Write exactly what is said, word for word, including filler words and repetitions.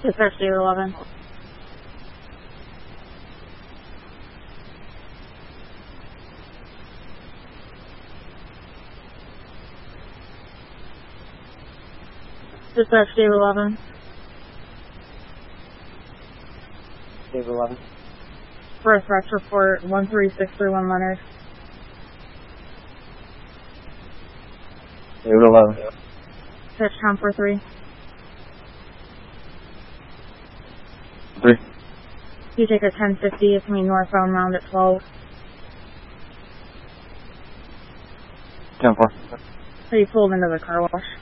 Dispatch David eleven. Dispatch David eleven. David eleven. For a threats report, one three six three one Leonard. David eleven. Pitch Tom for three. Three. You take a ten fifty, it's me northbound round at twelve. ten four. So you pulled into the car wash.